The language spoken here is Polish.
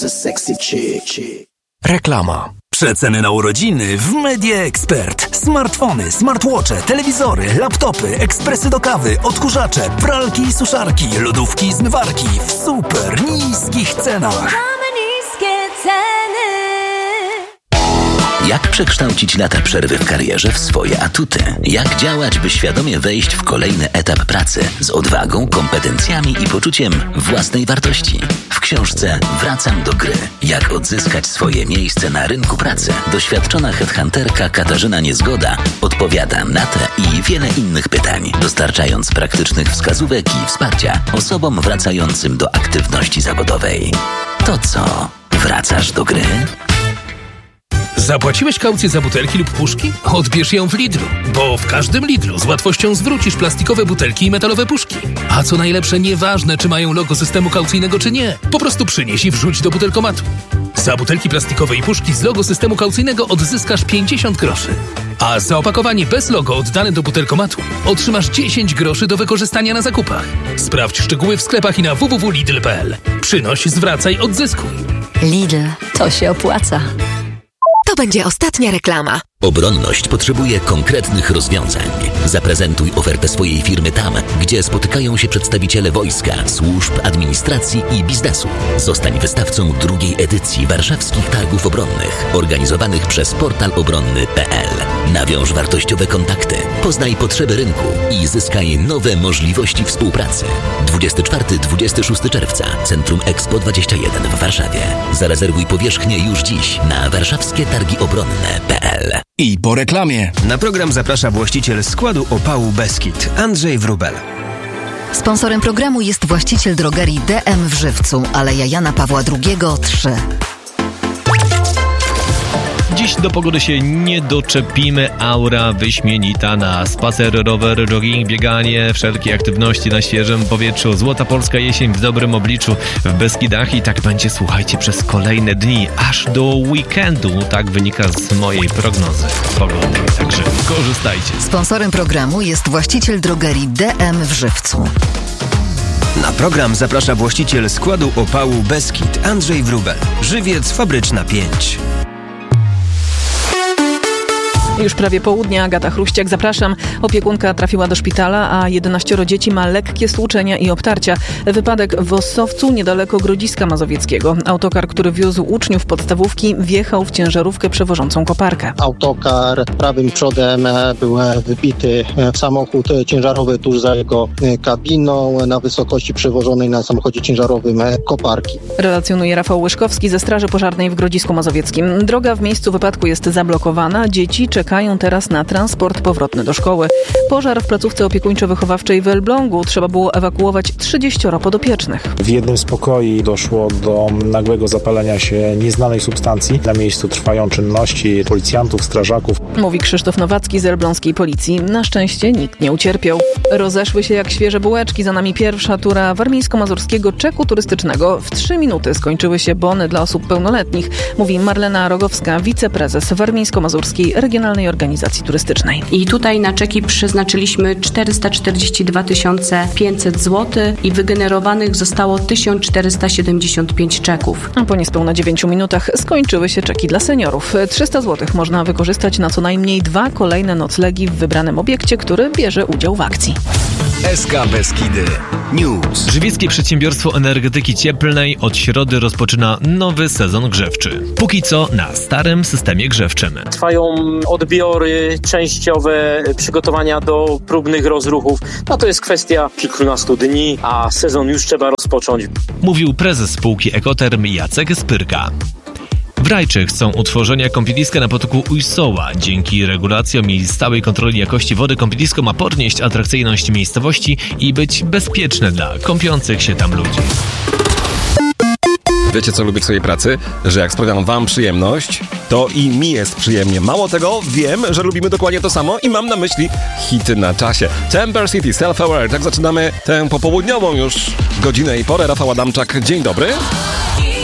Reklama. Przeceny na urodziny w Media Expert. Smartfony, smartwatche, telewizory, laptopy, ekspresy do kawy, odkurzacze, pralki i suszarki, lodówki i zmywarki w super niskich cenach. Mamy niskie ceny. Jak przekształcić lata przerwy w karierze w swoje atuty? Jak działać, by świadomie wejść w kolejny etap pracy z odwagą, kompetencjami i poczuciem własnej wartości? W książce Wracam do gry. Jak odzyskać swoje miejsce na rynku pracy? Doświadczona headhunterka Katarzyna Niezgoda odpowiada na te i wiele innych pytań, dostarczając praktycznych wskazówek i wsparcia osobom wracającym do aktywności zawodowej. To co? Wracasz do gry? Zapłaciłeś kaucję za butelki lub puszki? Odbierz ją w Lidlu, bo w każdym Lidlu z łatwością zwrócisz plastikowe butelki i metalowe puszki. A co najlepsze, nieważne czy mają logo systemu kaucyjnego czy nie, po prostu przynieś i wrzuć do butelkomatu. Za butelki plastikowe i puszki z logo systemu kaucyjnego odzyskasz 50 groszy. A za opakowanie bez logo oddane do butelkomatu otrzymasz 10 groszy do wykorzystania na zakupach. Sprawdź szczegóły w sklepach i na www.lidl.pl. Przynoś, zwracaj, odzyskuj. Lidl, to się opłaca. To będzie ostatnia reklama. Obronność potrzebuje konkretnych rozwiązań. Zaprezentuj ofertę swojej firmy tam, gdzie spotykają się przedstawiciele wojska, służb, administracji i biznesu. Zostań wystawcą drugiej edycji Warszawskich Targów Obronnych, organizowanych przez portal obronny.pl. Nawiąż wartościowe kontakty, poznaj potrzeby rynku i zyskaj nowe możliwości współpracy. 24-26 czerwca, Centrum Expo 21 w Warszawie. Zarezerwuj powierzchnię już dziś na warszawskie-targi-obronne.pl. I po reklamie. Na program zaprasza właściciel składu opału Beskid, Andrzej Wróbel. Sponsorem programu jest właściciel drogerii DM w Żywcu, Aleja Jana Pawła II 3. Dziś do pogody się nie doczepimy. Aura wyśmienita na spacer, rower, jogging, bieganie, wszelkie aktywności na świeżym powietrzu. Złota polska jesień w dobrym obliczu w Beskidach i tak będzie, słuchajcie, przez kolejne dni, aż do weekendu. Tak wynika z mojej prognozy pogody. Także korzystajcie. Sponsorem programu jest właściciel drogerii DM w Żywcu. Na program zaprasza właściciel składu opału Beskid, Andrzej Wróbel. Żywiec Fabryczna 5. Już prawie południe, Agata Chruściak, zapraszam. Opiekunka trafiła do szpitala, a 11 dzieci ma lekkie stłuczenia i obtarcia. Wypadek w Ossowcu, niedaleko Grodziska Mazowieckiego. Autokar, który wiózł uczniów podstawówki, wjechał w ciężarówkę przewożącą koparkę. Autokar prawym przodem był wybity w samochód ciężarowy tuż za jego kabiną, na wysokości przewożonej na samochodzie ciężarowym koparki. Relacjonuje Rafał Łyszkowski ze Straży Pożarnej w Grodzisku Mazowieckim. Droga w miejscu wypadku jest zablokowana. Dzieci czekają teraz na transport powrotny do szkoły. Pożar w placówce opiekuńczo-wychowawczej w Elblągu. Trzeba było ewakuować 30 podopiecznych. W jednym z pokoi doszło do nagłego zapalenia się nieznanej substancji. Na miejscu trwają czynności policjantów, strażaków. Mówi Krzysztof Nowacki z elbląskiej policji. Na szczęście nikt nie ucierpiał. Rozeszły się jak świeże bułeczki. Za nami pierwsza tura warmińsko-mazurskiego czeku turystycznego. W 3 minuty skończyły się bony dla osób pełnoletnich. Mówi Marlena Rogowska, wiceprezes Warmińsko-Mazurskiej Regionalnej Organizacji Turystycznej. I tutaj na czeki przeznaczyliśmy 442 500 zł i wygenerowanych zostało 1475 czeków. A po niespełna 9 minutach skończyły się czeki dla seniorów. 300 zł można wykorzystać na co najmniej 2 kolejne noclegi w wybranym obiekcie, który bierze udział w akcji. SK Beskidy News. Żywieckie Przedsiębiorstwo Energetyki Cieplnej od środy rozpoczyna nowy sezon grzewczy. Póki co na starym systemie grzewczym. Trwają odbiory częściowe, przygotowania do próbnych rozruchów. No to jest kwestia kilkunastu dni, a sezon już trzeba rozpocząć. Mówił prezes spółki Ekoterm Jacek Spyrka. W Rajczy chcą utworzenia kąpieliska na potoku Ujsoła. Dzięki regulacjom i stałej kontroli jakości wody kąpielisko ma podnieść atrakcyjność miejscowości i być bezpieczne dla kąpiących się tam ludzi. Wiecie, co lubię w swojej pracy? Że jak sprawiam wam przyjemność, to i mi jest przyjemnie. Mało tego, wiem, że lubimy dokładnie to samo i mam na myśli hity na czasie. Temper City, Self-Aware. Tak zaczynamy tę popołudniową już godzinę i porę. Rafał Adamczak, dzień dobry.